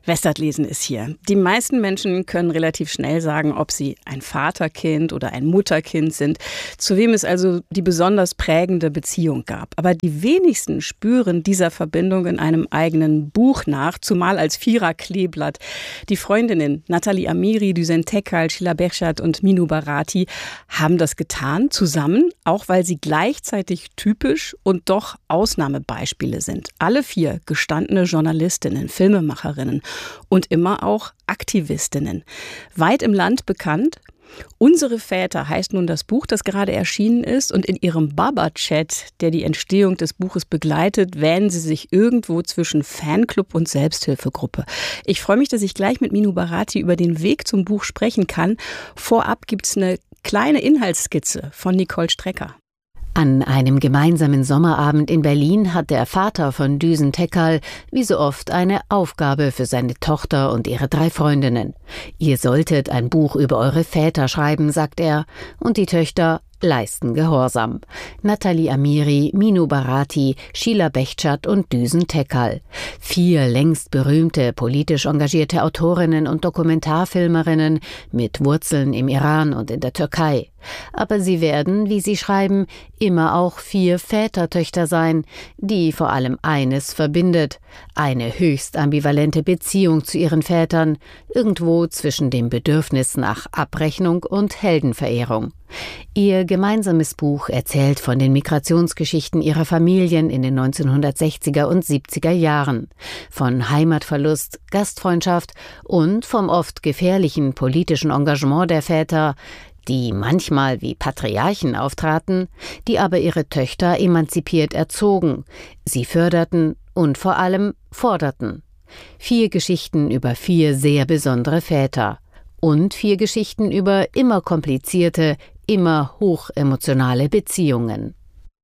Westart-Lesen ist hier. Die meisten Menschen können relativ schnell sagen, ob sie ein Vaterkind oder ein Mutterkind sind, zu wem es also die besonders prägende Beziehung gab. Aber die wenigsten spüren dieser Verbindung in einem eigenen Buch nach, zumal als Vierer-Kleeblatt. Die Freundinnen Nathalie Amiri, Düsen Tekkal, Sheila Bechschat und Minu Bharati haben das getan, zusammen, auch weil sie gleichzeitig typisch und doch Ausnahmebeispiele sind. Alle 4 gestandene Journalistinnen, Filmemacherinnen und immer auch Aktivistinnen. Weit im Land bekannt. Unsere Väter heißt nun das Buch, das gerade erschienen ist, und in ihrem Baba-Chat, der die Entstehung des Buches begleitet, wähnen sie sich irgendwo zwischen Fanclub und Selbsthilfegruppe. Ich freue mich, dass ich gleich mit Minu Bharati über den Weg zum Buch sprechen kann. Vorab gibt es eine kleine Inhaltsskizze von Nicole Strecker. An einem gemeinsamen Sommerabend in Berlin hat der Vater von Düsen Tekkal wie so oft eine Aufgabe für seine Tochter und ihre 3 Freundinnen. Ihr solltet ein Buch über eure Väter schreiben, sagt er, und die Töchter leisten Gehorsam. Nathalie Amiri, Minu Bharati, Sheila Bechschat und Düsen Tekkal. 4 längst berühmte, politisch engagierte Autorinnen und Dokumentarfilmerinnen mit Wurzeln im Iran und in der Türkei. Aber sie werden, wie sie schreiben, immer auch 4 Vätertöchter sein, die vor allem eines verbindet: eine höchst ambivalente Beziehung zu ihren Vätern, irgendwo zwischen dem Bedürfnis nach Abrechnung und Heldenverehrung. Ihr gemeinsames Buch erzählt von den Migrationsgeschichten ihrer Familien in den 1960er und 70er Jahren, von Heimatverlust, Gastfreundschaft und vom oft gefährlichen politischen Engagement der Väter, die manchmal wie Patriarchen auftraten, die aber ihre Töchter emanzipiert erzogen, sie förderten und vor allem forderten. 4 Geschichten über 4 sehr besondere Väter und 4 Geschichten über immer komplizierte, immer hochemotionale Beziehungen.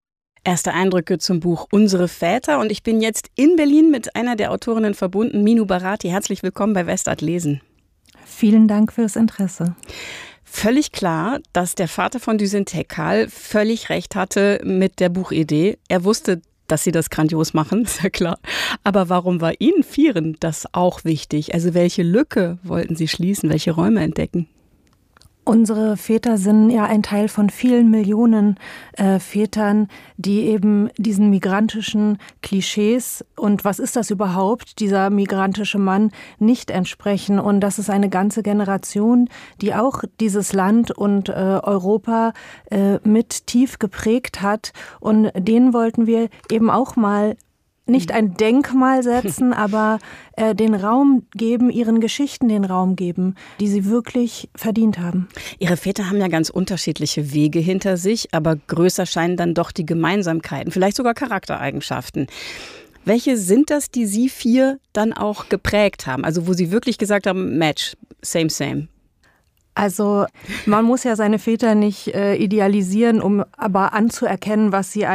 Erste Eindrücke zum Buch Unsere Väter, und ich bin jetzt in Berlin mit einer der Autorinnen verbunden, Minu Bharati. Herzlich willkommen bei Westart-Lesen. Vielen Dank fürs Interesse. Völlig klar, dass der Vater von Düsen Tekkal völlig recht hatte mit der Buchidee. Er wusste, dass sie das grandios machen, ist ja klar. Aber warum war Ihnen 4 das auch wichtig? Also welche Lücke wollten Sie schließen, welche Räume entdecken? Unsere Väter sind ja ein Teil von vielen Millionen Vätern, die eben diesen migrantischen Klischees und was ist das überhaupt, dieser migrantische Mann, nicht entsprechen. Und das ist eine ganze Generation, die auch dieses Land und Europa mit tief geprägt hat. Und denen wollten wir eben auch mal nicht ein Denkmal setzen, aber den Raum geben, ihren Geschichten den Raum geben, die sie wirklich verdient haben. Ihre Väter haben ja ganz unterschiedliche Wege hinter sich, aber größer scheinen dann doch die Gemeinsamkeiten, vielleicht sogar Charaktereigenschaften. Welche sind das, die Sie 4 dann auch geprägt haben? Also wo Sie wirklich gesagt haben, Match, same, same. Also man muss ja seine Väter nicht idealisieren, um aber anzuerkennen,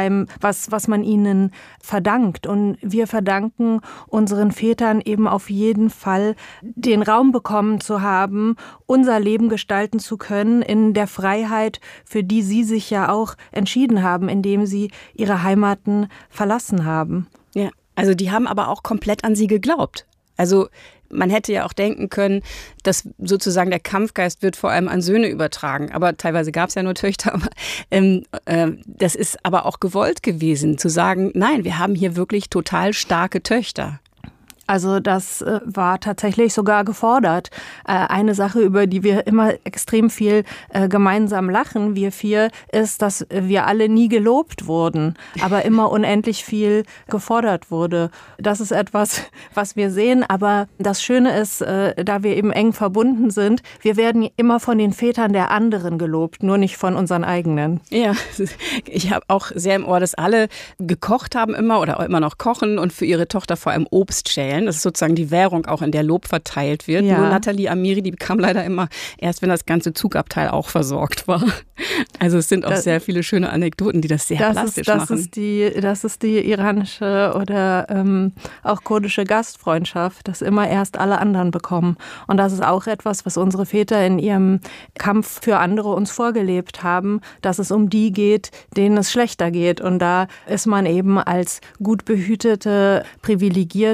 was man ihnen verdankt. Und wir verdanken unseren Vätern eben auf jeden Fall den Raum bekommen zu haben, unser Leben gestalten zu können in der Freiheit, für die sie sich ja auch entschieden haben, indem sie ihre Heimaten verlassen haben. Ja, also die haben aber auch komplett an sie geglaubt. Also man hätte ja auch denken können, dass sozusagen der Kampfgeist wird vor allem an Söhne übertragen. Aber teilweise gab es ja nur Töchter. Aber, das ist aber auch gewollt gewesen, zu sagen, nein, wir haben hier wirklich total starke Töchter. Also das war tatsächlich sogar gefordert. Eine Sache, über die wir immer extrem viel gemeinsam lachen, wir 4, ist, dass wir alle nie gelobt wurden, aber immer unendlich viel gefordert wurde. Das ist etwas, was wir sehen. Aber das Schöne ist, da wir eben eng verbunden sind, wir werden immer von den Vätern der anderen gelobt, nur nicht von unseren eigenen. Ja, ich habe auch sehr im Ohr, dass alle gekocht haben immer oder immer noch kochen und für ihre Tochter vor allem Obst schälen. Das ist sozusagen die Währung auch, in der Lob verteilt wird. Ja. Nur Nathalie Amiri, die bekam leider immer erst, wenn das ganze Zugabteil auch versorgt war. Also es sind auch sehr viele schöne Anekdoten, die das sehr plastisch machen. Das ist die iranische oder auch kurdische Gastfreundschaft, dass immer erst alle anderen bekommen. Und das ist auch etwas, was unsere Väter in ihrem Kampf für andere uns vorgelebt haben, dass es um die geht, denen es schlechter geht. Und da ist man eben als gut behütete, privilegierte Tochter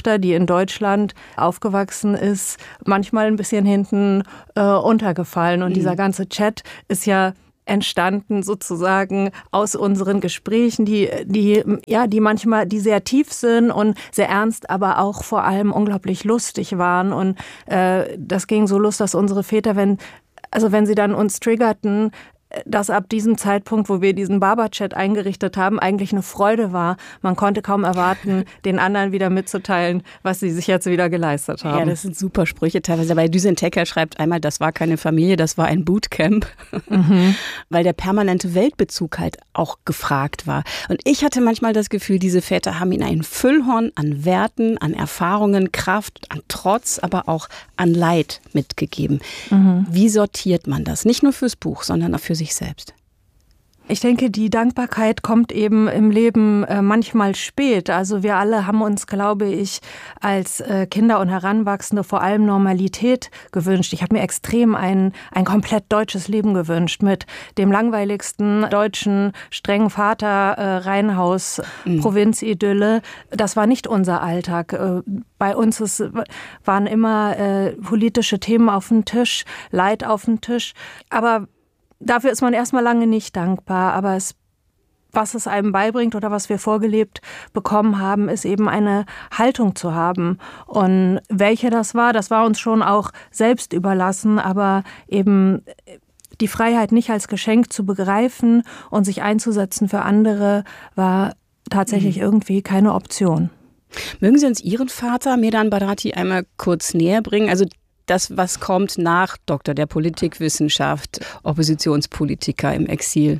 Tochter, die in Deutschland aufgewachsen ist, manchmal ein bisschen hinten untergefallen. Und dieser ganze Chat ist ja entstanden sozusagen aus unseren Gesprächen, die manchmal, die sehr tief sind und sehr ernst, aber auch vor allem unglaublich lustig waren. Und das ging so los, dass unsere Väter, wenn sie dann uns triggerten, dass ab diesem Zeitpunkt, wo wir diesen Baba-Chat eingerichtet haben, eigentlich eine Freude war. Man konnte kaum erwarten, den anderen wieder mitzuteilen, was sie sich jetzt wieder geleistet haben. Ja, das sind super Sprüche teilweise. Bei Düsen Tecker schreibt einmal, das war keine Familie, das war ein Bootcamp. Weil der permanente Weltbezug halt auch gefragt war. Und ich hatte manchmal das Gefühl, diese Väter haben ihnen ein Füllhorn an Werten, an Erfahrungen, Kraft, an Trotz, aber auch an Leid mitgegeben. Wie sortiert man das? Nicht nur fürs Buch, sondern auch für sich selbst. Ich denke, die Dankbarkeit kommt eben im Leben manchmal spät. Also wir alle haben uns, glaube ich, als Kinder und Heranwachsende vor allem Normalität gewünscht. Ich habe mir extrem ein komplett deutsches Leben gewünscht mit dem langweiligsten deutschen strengen Vater, Reihenhaus, Provinzidylle. Das war nicht unser Alltag. Bei uns waren immer politische Themen auf dem Tisch, Leid auf dem Tisch. Aber dafür ist man erstmal lange nicht dankbar, aber was es einem beibringt oder was wir vorgelebt bekommen haben, ist eben eine Haltung zu haben. Und welche das war uns schon auch selbst überlassen, aber eben die Freiheit nicht als Geschenk zu begreifen und sich einzusetzen für andere, war tatsächlich irgendwie keine Option. Mögen Sie uns Ihren Vater, Medhan Barati, einmal kurz näher bringen? Also das, was kommt nach Doktor der Politikwissenschaft, Oppositionspolitiker im Exil.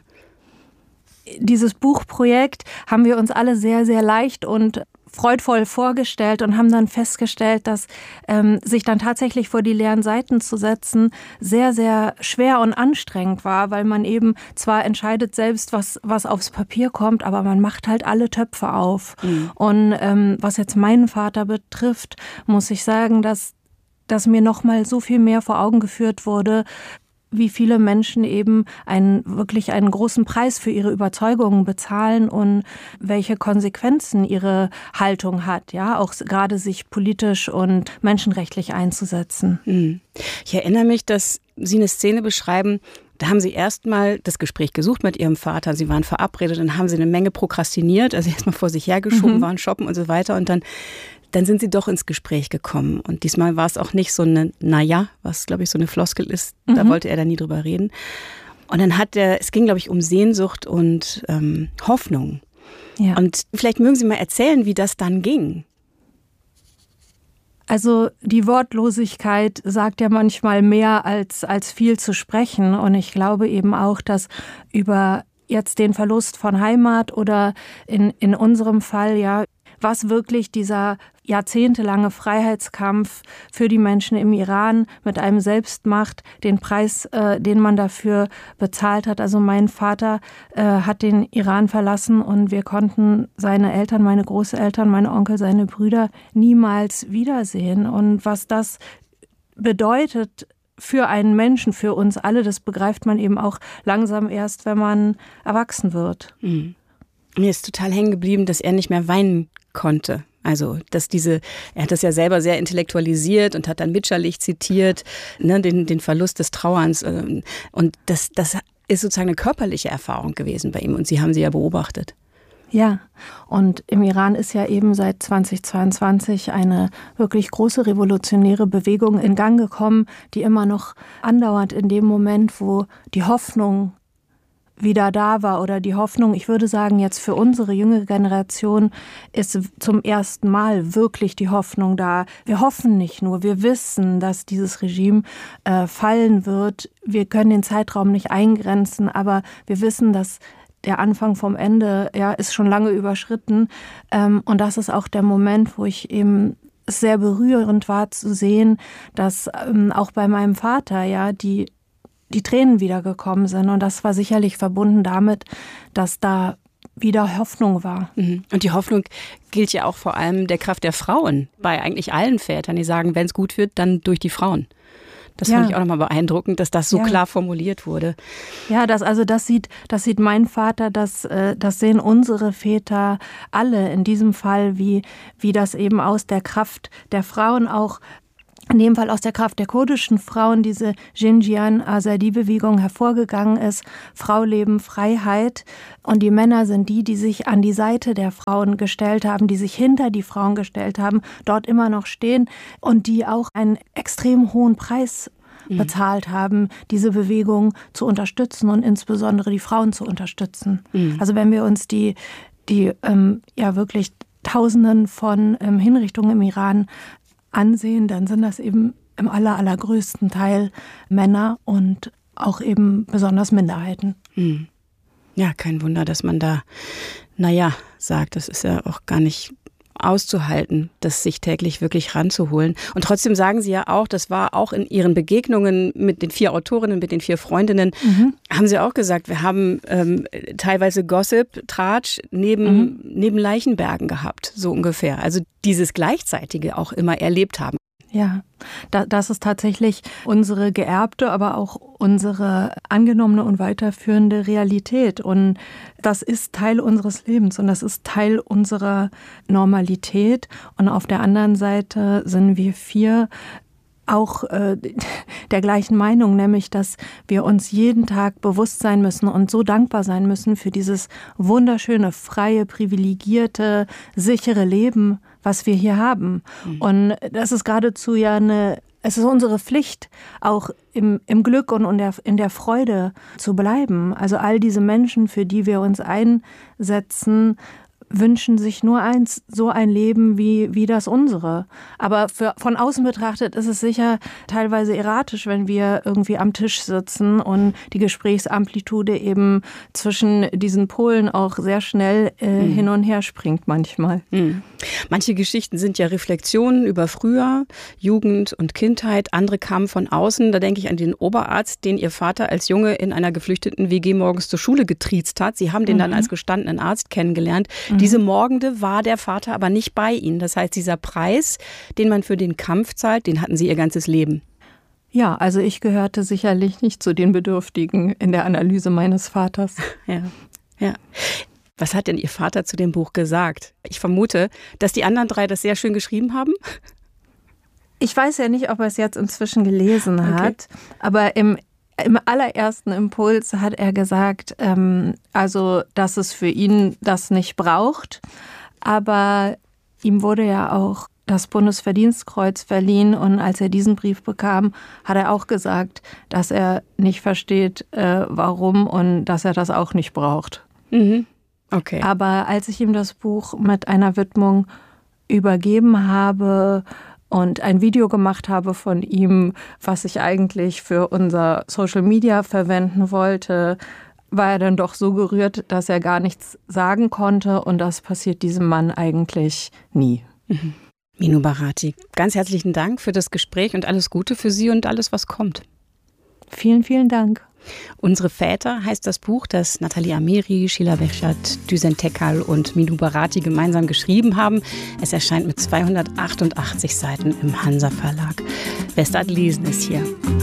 Dieses Buchprojekt haben wir uns alle sehr, sehr leicht und freudvoll vorgestellt und haben dann festgestellt, dass sich dann tatsächlich vor die leeren Seiten zu setzen sehr, sehr schwer und anstrengend war, weil man eben zwar entscheidet selbst, was aufs Papier kommt, aber man macht halt alle Töpfe auf. Und was jetzt meinen Vater betrifft, muss ich sagen, dass mir noch mal so viel mehr vor Augen geführt wurde, wie viele Menschen eben wirklich einen großen Preis für ihre Überzeugungen bezahlen und welche Konsequenzen ihre Haltung hat, ja, auch gerade sich politisch und menschenrechtlich einzusetzen. Ich erinnere mich, dass Sie eine Szene beschreiben, da haben Sie erstmal das Gespräch gesucht mit Ihrem Vater, Sie waren verabredet, dann haben Sie eine Menge prokrastiniert, also erstmal vor sich hergeschoben, waren shoppen und so weiter und dann sind Sie doch ins Gespräch gekommen. Und diesmal war es auch nicht so eine Naja, was, glaube ich, so eine Floskel ist. Da wollte er dann nie drüber reden. Und dann es ging, glaube ich, um Sehnsucht und Hoffnung. Ja. Und vielleicht mögen Sie mal erzählen, wie das dann ging. Also die Wortlosigkeit sagt ja manchmal mehr als viel zu sprechen. Und ich glaube eben auch, dass über jetzt den Verlust von Heimat oder in unserem Fall ja, was wirklich dieser jahrzehntelange Freiheitskampf für die Menschen im Iran mit einem selbst macht, den Preis, den man dafür bezahlt hat. Also mein Vater hat den Iran verlassen und wir konnten seine Eltern, meine Großeltern, meine Onkel, seine Brüder niemals wiedersehen. Und was das bedeutet für einen Menschen, für uns alle, das begreift man eben auch langsam erst, wenn man erwachsen wird. Mir ist total hängen geblieben, dass er nicht mehr weinen konnte. Also, er hat das ja selber sehr intellektualisiert und hat dann Mitscherlich zitiert, ne, den Verlust des Trauerns. Und das ist sozusagen eine körperliche Erfahrung gewesen bei ihm. Und Sie haben sie ja beobachtet. Ja, und im Iran ist ja eben seit 2022 eine wirklich große revolutionäre Bewegung in Gang gekommen, die immer noch andauert in dem Moment, wo die Hoffnung wieder da war oder die Hoffnung, ich würde sagen, jetzt für unsere jüngere Generation ist zum ersten Mal wirklich die Hoffnung da. Wir hoffen nicht nur, wir wissen, dass dieses Regime fallen wird. Wir können den Zeitraum nicht eingrenzen, aber wir wissen, dass der Anfang vom Ende ist schon lange überschritten. Und das ist auch der Moment, wo ich eben es sehr berührend war zu sehen, dass auch bei meinem Vater die Tränen wiedergekommen sind. Und das war sicherlich verbunden damit, dass da wieder Hoffnung war. Und die Hoffnung gilt ja auch vor allem der Kraft der Frauen bei eigentlich allen Vätern, die sagen, wenn es gut wird, dann durch die Frauen. Das fand ich auch nochmal beeindruckend, dass das so klar formuliert wurde. Ja, das sieht mein Vater, das sehen unsere Väter alle in diesem Fall, wie das eben aus der Kraft der Frauen auch, in dem Fall aus der Kraft der kurdischen Frauen, diese Jinjian-Azadi-Bewegung hervorgegangen ist. Frau, Leben, Freiheit. Und die Männer sind die sich an die Seite der Frauen gestellt haben, die sich hinter die Frauen gestellt haben, dort immer noch stehen und die auch einen extrem hohen Preis bezahlt haben, diese Bewegung zu unterstützen und insbesondere die Frauen zu unterstützen. Also wenn wir uns die wirklich Tausenden von Hinrichtungen im Iran ansehen, dann sind das eben im allergrößten Teil Männer und auch eben besonders Minderheiten. Ja, kein Wunder, dass man da, sagt, das ist ja auch gar nicht auszuhalten, das sich täglich wirklich ranzuholen. Und trotzdem sagen Sie ja auch, das war auch in Ihren Begegnungen mit den 4 Autorinnen, mit den 4 Freundinnen, haben Sie auch gesagt, wir haben teilweise Gossip, Tratsch neben Leichenbergen gehabt, so ungefähr. Also dieses Gleichzeitige auch immer erlebt haben. Ja, das ist tatsächlich unsere geerbte, aber auch unsere angenommene und weiterführende Realität. Und das ist Teil unseres Lebens und das ist Teil unserer Normalität. Und auf der anderen Seite sind wir 4 auch der gleichen Meinung, nämlich, dass wir uns jeden Tag bewusst sein müssen und so dankbar sein müssen für dieses wunderschöne, freie, privilegierte, sichere Leben, was wir hier haben. Und das ist geradezu es ist unsere Pflicht, auch im Glück und in der Freude zu bleiben. Also all diese Menschen, für die wir uns einsetzen, wünschen sich nur eins, so ein Leben wie das unsere. Aber von außen betrachtet ist es sicher teilweise erratisch, wenn wir irgendwie am Tisch sitzen und die Gesprächsamplitude eben zwischen diesen Polen auch sehr schnell hin und her springt manchmal. Manche Geschichten sind ja Reflexionen über früher, Jugend und Kindheit. Andere kamen von außen. Da denke ich an den Oberarzt, den Ihr Vater als Junge in einer geflüchteten WG morgens zur Schule getriezt hat. Sie haben den dann als gestandenen Arzt kennengelernt. Diese Morgende war der Vater aber nicht bei Ihnen. Das heißt, dieser Preis, den man für den Kampf zahlt, den hatten Sie Ihr ganzes Leben. Ja, also ich gehörte sicherlich nicht zu den Bedürftigen in der Analyse meines Vaters. Ja. Was hat denn Ihr Vater zu dem Buch gesagt? Ich vermute, dass die anderen 3 das sehr schön geschrieben haben. Ich weiß ja nicht, ob er es jetzt inzwischen gelesen hat, aber im allerersten Impuls hat er gesagt, dass es für ihn das nicht braucht. Aber ihm wurde ja auch das Bundesverdienstkreuz verliehen. Und als er diesen Brief bekam, hat er auch gesagt, dass er nicht versteht, warum und dass er das auch nicht braucht. Okay. Aber als ich ihm das Buch mit einer Widmung übergeben habe und ein Video gemacht habe von ihm, was ich eigentlich für unser Social Media verwenden wollte, war er dann doch so gerührt, dass er gar nichts sagen konnte. Und das passiert diesem Mann eigentlich nie. Minu Barati, ganz herzlichen Dank für das Gespräch und alles Gute für Sie und alles, was kommt. Vielen, vielen Dank. Unsere Väter heißt das Buch, das Nathalie Amiri, Sheila Behçet, Düsen Tekkal und Minu Barati gemeinsam geschrieben haben. Es erscheint mit 288 Seiten im Hansa Verlag. Wer es lesen ist hier.